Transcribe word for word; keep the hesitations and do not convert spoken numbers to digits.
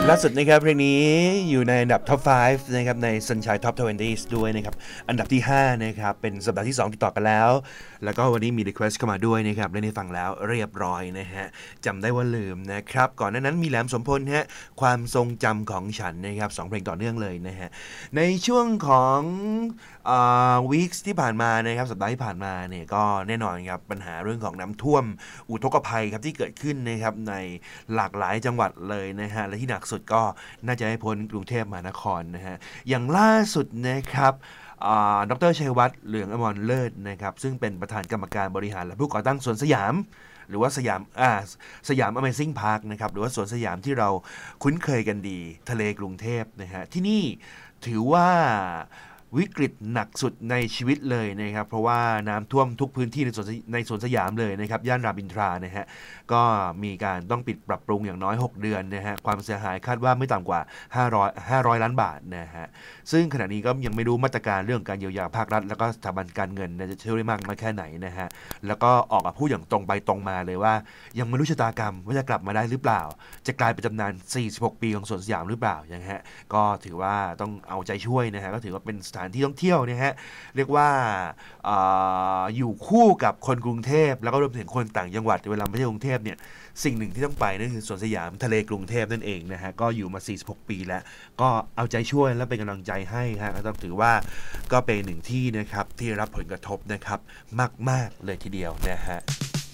ล่าสุดนะครับเพลงนี้อยู่ในอันดับ ท็อป ไฟว์ นะครับใน Sunshine Top ยี่สิบ ด้วยนะครับอันดับที่ห้านะครับเป็นสัปดาห์ที่สองติดต่อกันแล้วแล้วก็วันนี้มี request เข้ามาด้วยนะครับได้ฟังแล้วเรียบร้อยนะฮะจำได้ว่าลืมนะครับก่อนหน้านั้นมีแหลมสมพลฮะความทรงจำของฉันนะครับสองเพลงต่อเนื่องเลยนะฮะในช่วงของอ่า weeks ที่ผ่านมานะครับสัปดาห์ที่ผ่านมาเนี่ยก็แน่นอนครับปัญหาเรื่องของน้ำท่วมอุทกภัยครับที่เกิดขึ้นนะครับในหลากหลายจังหวัดเลยนะฮะและที่หนักสุดก็น่าจะให้พ้นกรุงเทพมหานครนะฮะอย่างล่าสุดนะครับดร.ชัยวัฒน์เหลืองอมรเลิศนะครับซึ่งเป็นประธานกรรมการบริหารและผู้ก่อตั้งสวนสยามหรือว่าสยามอ่าสยาม Amazing Park นะครับหรือว่าสวนสยามที่เราคุ้นเคยกันดีทะเลกรุงเทพนะฮะที่นี่ถือว่าวิกฤตหนักสุดในชีวิตเลยนะครับเพราะว่าน้ำท่วมทุกพื้นที่ในสวนในสวนสยามเลยนะครับย่านรามอินทรานะฮะก็มีการต้องปิดปรับปรุงอย่างน้อยหกเดือนนะฮะความเสียหายคาดว่าไม่ต่ำกว่าห้าร้อย ห้าร้อยล้านบาทนะฮะซึ่งขณะนี้ก็ยังไม่รู้มาตรการเรื่องการเยียวยาภาครัฐแล้วก็สถาบันการเงินจะช่วยได้มากน้อยแค่ไหนนะฮะแล้วก็ออกมาพูดอย่างตรงไปตรงมาเลยว่ายังไม่รู้ชะตากรรมว่าจะกลับมาได้หรือเปล่าจะกลายเป็นตำนานสี่สิบหกปีของสวนสยามหรือเปล่าอย่างฮะก็ถือว่าต้องเอาใจช่วยนะฮะก็ถือว่าเป็นสถานที่ท่องเที่ยวนะฮะเรียกว่า อ, อยู่คู่กับคนกรุงเทพแล้วก็รวมถึงคนต่างจังหวัดเวลาไม่ใช่กรุงเทพเนี่ยสิ่งหนึ่งที่ต้องไปนั่นคือสวนสยามทะเลกรุงเทพนั่นเองนะฮะก็อยู่มาสี่สิบหกปีแล้วก็เอาใจช่วยและเป็นกำลังใจให้ฮะก็ต้องถือว่าก็เป็นหนึ่งที่นะครับที่รับผลกระทบนะครับมากๆเลยทีเดียวนะฮะ